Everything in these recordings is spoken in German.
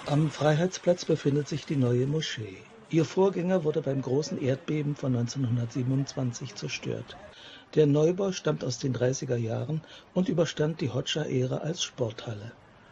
Am Freiheitsplatz befindet sich die Neue Moschee. Ihr Vorgänger wurde beim großen Erdbeben von 1927 zerstört. Der Neubau stammt aus den 30er Jahren und überstand die Hoxha-Ära als Sporthalle.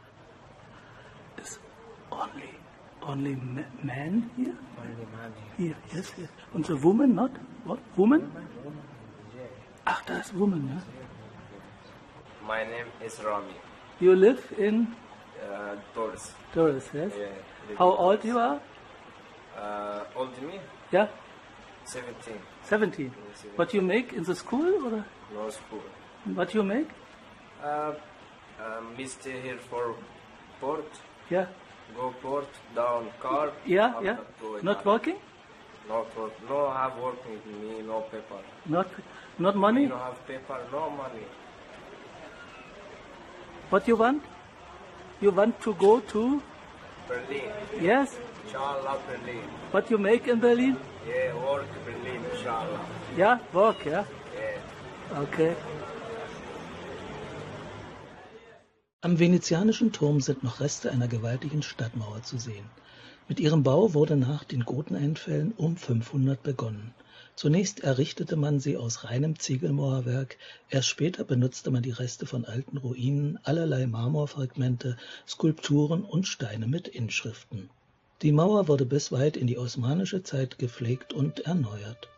Is only man here? Only man here. Here, yes, yes. And the woman not? What? Woman? Ach, da ist Woman, ja? My name is Rami. You live in Doris. Doris, yes? Yeah. How old you are? Old me? Yeah, 17. 17. What you make in the school or No school. what you make? We stay here for port. Yeah, Go port, down car. yeah, after yeah. to Not Italy. working? Not work. No have work with me, no paper. Not money? No have paper, no money. What you want? You want to go to? Berlin. Yes. Inshallah, Berlin. What you make in Berlin? Yeah, work Berlin, inshallah. Yeah, work, yeah. Yeah. Okay. Am venezianischen Turm sind noch Reste einer gewaltigen Stadtmauer zu sehen. Mit ihrem Bau wurde nach den Goteneinfällen um 500 begonnen. Zunächst errichtete man sie aus reinem Ziegelmauerwerk, erst später benutzte man die Reste von alten Ruinen, allerlei Marmorfragmente, Skulpturen und Steine mit Inschriften. Die Mauer wurde bis weit in die osmanische Zeit gepflegt und erneuert.